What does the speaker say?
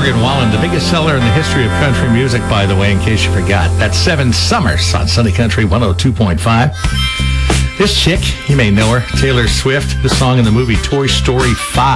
Morgan Wallen, the biggest seller in the history of country music, by the way, in case you forgot. That's 7 Summers on Sunday Country 102.5. This chick, you may know her, Taylor Swift, the song in the movie Toy Story 5.